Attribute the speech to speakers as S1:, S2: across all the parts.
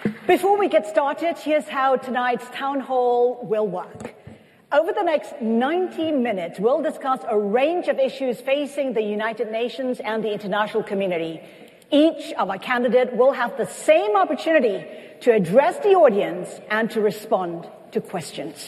S1: Before we get started, here's how tonight's town hall will work. Over the next 90 minutes, we'll discuss a range of issues facing the United Nations and the international community. Each of our candidates will have the same opportunity to address the audience and to respond to questions.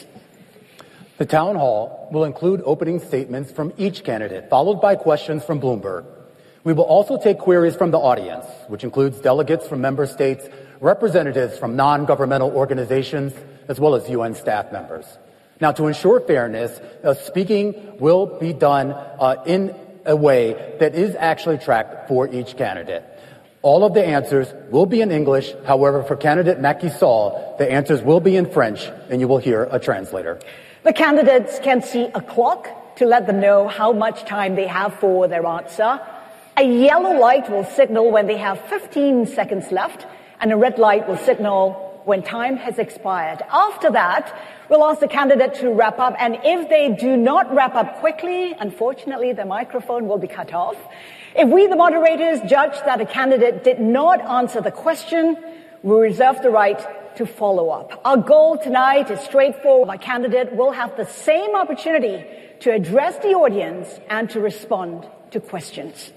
S2: The town hall will include opening statements from each candidate, followed by questions from Bloomberg. We will also take queries from the audience, which includes delegates from member states, representatives from non-governmental organizations, as well as UN staff members. Now, to ensure fairness, speaking will be done in a way that is actually tracked for each candidate. All of the answers will be in English. However, for candidate Macky Sall, the answers will be in French, and you will hear a translator.
S1: The candidates can see a clock to let them know how much time they have for their answer. A yellow light will signal when they have 15 seconds left, and a red light will signal when time has expired. After that, we'll ask the candidate to wrap up, and if they do not wrap up quickly, unfortunately, the microphone will be cut off. If we, the moderators, judge that a candidate did not answer the question, we reserve the right to follow up. Our goal tonight is straightforward. Our candidate will have the same opportunity to address the audience and to respond to questions.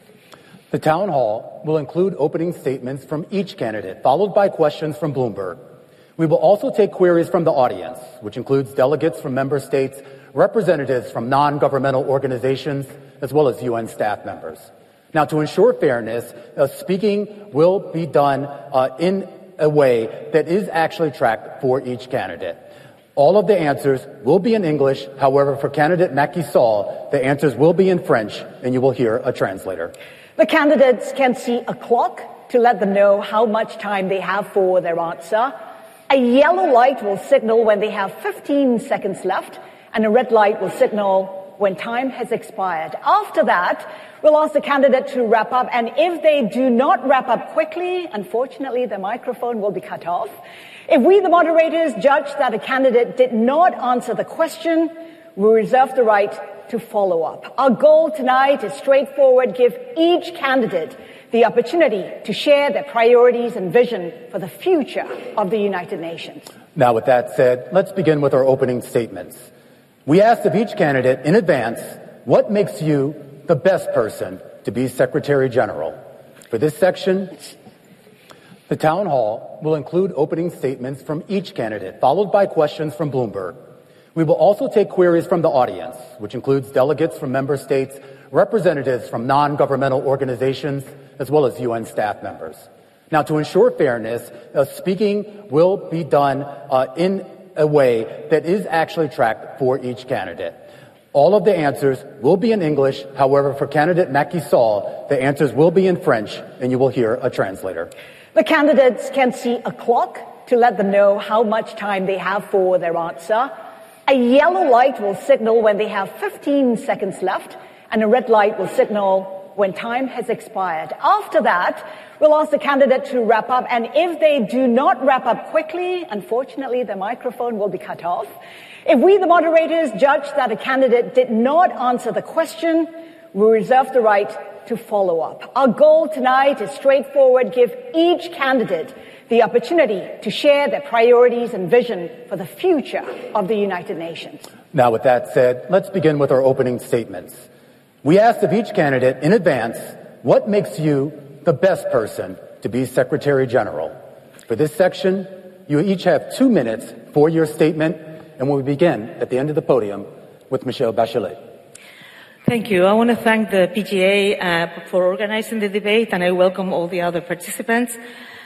S2: The town hall will include opening statements from each candidate, followed by questions from Bloomberg. We will also take queries from the audience, which includes delegates from member states, representatives from non-governmental organizations, as well as UN staff members. Now, to ensure fairness, speaking will be done in a way that is actually tracked for each candidate. All of the answers will be in English. However, for candidate Macky Sall, the answers will be in French, and you will hear a translator.
S1: The candidates can see a clock to let them know how much time they have for their answer. A yellow light will signal when they have 15 seconds left, and a red light will signal when time has expired. After that, we'll ask the candidate to wrap up, and if they do not wrap up quickly, unfortunately, the microphone will be cut off. If we, the moderators, judge that a candidate did not answer the question, we reserve the right to follow up. Our goal tonight is straightforward: give each candidate the opportunity to share their priorities and vision for the future of the United Nations.
S2: Now, with that said, let's begin with our opening statements. We asked of each candidate in advance, what makes you the best person to be Secretary General? For this section, the town hall will include opening statements from each candidate, followed by questions from Bloomberg. We will also take queries from the audience, which includes delegates from member states, representatives from non-governmental organizations, as well as UN staff members. Now, to ensure fairness, speaking will be done in a way that is actually tracked for each candidate. All of the answers will be in English. However, for candidate Macky Sall, the answers will be in French, and you will hear a translator.
S1: The candidates can see a clock to let them know how much time they have for their answer. A yellow light will signal when they have 15 seconds left, and a red light will signal when time has expired. After that, we'll ask the candidate to wrap up, and if they do not wrap up quickly, unfortunately, the microphone will be cut off. If we, the moderators, judge that a candidate did not answer the question, we reserve the right to follow up. Our goal tonight is straightforward: give each candidate the opportunity to share their priorities and vision for the future of the United Nations.
S2: Now, with that said, let's begin with our opening statements. We asked of each candidate in advance, what makes you the best person to be Secretary General? For this section, you each have 2 minutes for your statement, and we begin at the end of the podium with Michelle Bachelet.
S3: Thank you. I want to thank the PGA for organizing the debate, and I welcome all the other participants.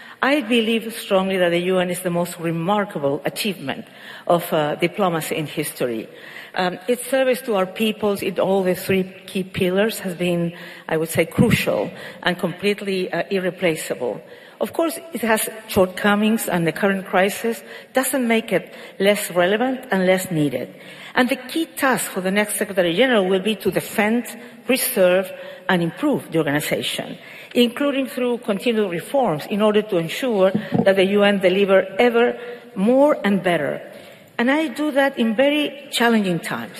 S3: I believe strongly that the UN is the most remarkable achievement of diplomacy in history. Its service to our peoples in all the three key pillars has been, I would say, crucial and completely irreplaceable. Of course, it has shortcomings, and the current crisis doesn't make it less relevant and less needed. And the key task for the next Secretary General will be to defend, preserve, and improve the organization, including through continued reforms in order to ensure that the UN deliver ever more and better. And I do that in very challenging times,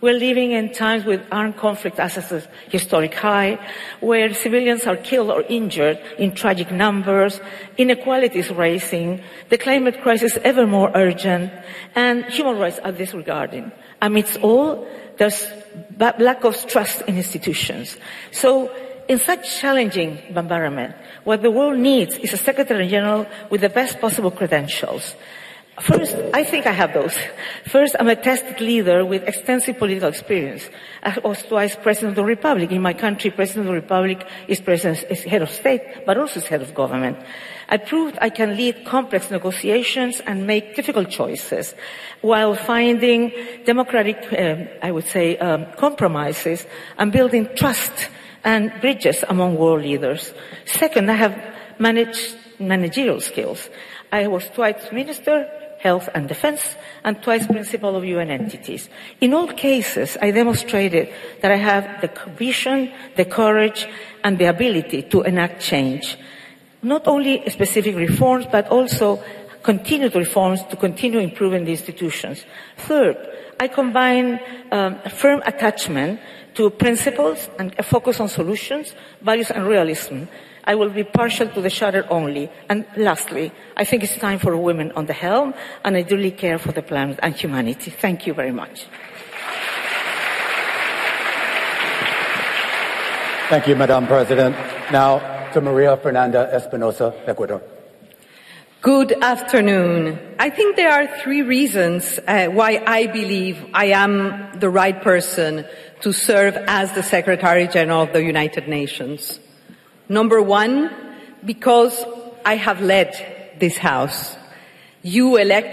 S3: We're living in times with armed conflict at a historic high, where civilians are killed or injured in tragic numbers, inequality is rising, the climate crisis ever more urgent, and human rights are disregarded. Amidst all, there's lack of trust in institutions. So, in such challenging environment, what the world needs is a Secretary General with the best possible credentials. First, I think I have those. First, I'm a tested leader with extensive political experience. I was twice President of the Republic. In my country, President of the Republic is head of state, but also is head of government. I proved I can lead complex negotiations and make difficult choices while finding democratic, compromises and building trust and bridges among world leaders. Second, I have managerial skills. I was twice minister, health and defense, and twice principal of UN entities. In all cases, I demonstrated that I have the vision, the courage, and the ability to enact change. Not only specific reforms, but also continued reforms to continue improving the institutions. Third, I combine firm attachment to principles and a focus on solutions, values, and realism. I will be partial to the charter only. And lastly, I think it's time for women on the helm, and I really care for the planet and humanity. Thank you very much.
S2: Thank you, Madam President. Now to Maria Fernanda Espinosa, Ecuador.
S4: Good afternoon. I think there are three reasons why I believe I am the right person to serve as the Secretary General of the United Nations. Number one, because I have led this House. You elected